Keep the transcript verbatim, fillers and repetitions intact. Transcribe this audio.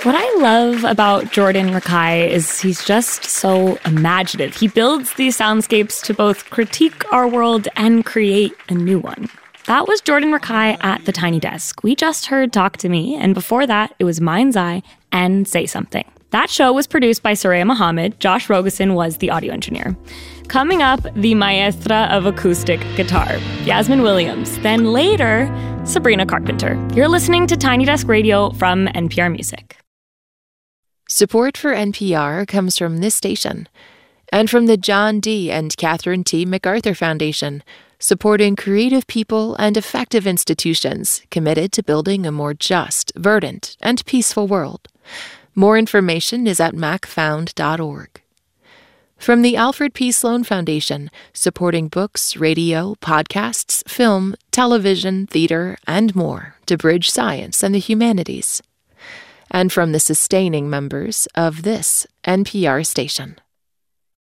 What I love about Jordan Rakei is he's just so imaginative. He builds these soundscapes to both critique our world and create a new one. That was Jordan Rakei at The Tiny Desk. We just heard Talk to Me, and before that, it was Mind's Eye and Say Something. That show was produced by Soraya Mohammed. Josh Rogosin was the audio engineer. Coming up, the maestra of acoustic guitar, Yasmin Williams. Then later, Sabrina Carpenter. You're listening to Tiny Desk Radio from N P R Music. Support for N P R comes from this station and from the John D. and Catherine T. MacArthur Foundation, supporting creative people and effective institutions committed to building a more just, verdant, and peaceful world. More information is at mac found dot org. From the Alfred P. Sloan Foundation, supporting books, radio, podcasts, film, television, theater, and more to bridge science and the humanities. And from the sustaining members of this N P R station.